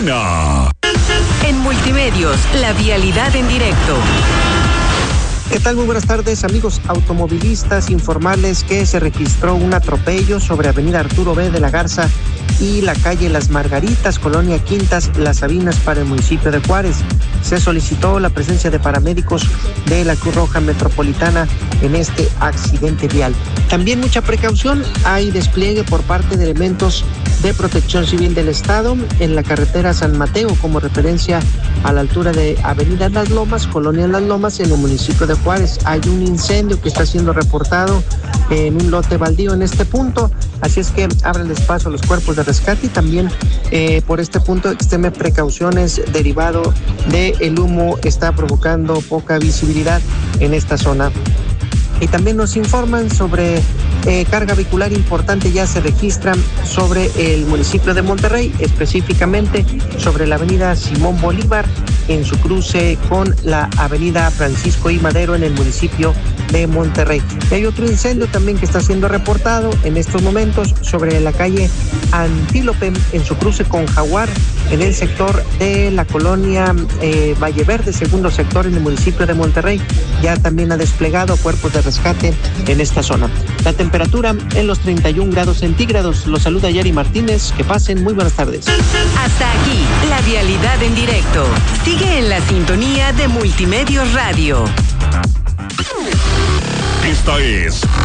mañana. En Multimedios, la vialidad en directo. ¿Qué tal? Muy buenas tardes, amigos automovilistas. Informarles que se registró un atropello sobre Avenida Arturo B. de la Garza y la calle Las Margaritas, Colonia Quintas, Las Sabinas, para el municipio de Juárez. Se solicitó la presencia de paramédicos de la Cruz Roja Metropolitana en este accidente vial. También mucha precaución, hay despliegue por parte de elementos de Protección Civil del Estado en la carretera San Mateo, como referencia a la altura de Avenida Las Lomas, Colonia Las Lomas, en el municipio de Juárez. Hay un incendio que está siendo reportado en un lote baldío en este punto, así es que abren espacio a los cuerpos de rescate y también por este punto extreme precauciones derivado del humo está provocando poca visibilidad en esta zona. Y también nos informan sobre carga vehicular importante ya se registra sobre el municipio de Monterrey, específicamente sobre la avenida Simón Bolívar en su cruce con la avenida Francisco I. Madero en el municipio de Monterrey. Y hay otro incendio también que está siendo reportado en estos momentos sobre la calle Antílope en su cruce con Jaguar en el sector de la colonia Valle Verde, segundo sector en el municipio de Monterrey. Ya también ha desplegado cuerpos de rescate en esta zona. La temperatura en los 31 grados centígrados. Los saluda Yari Martínez. Que pasen muy buenas tardes. Hasta aquí, la vialidad en directo. Sigue en la sintonía de Multimedios Radio. Esta es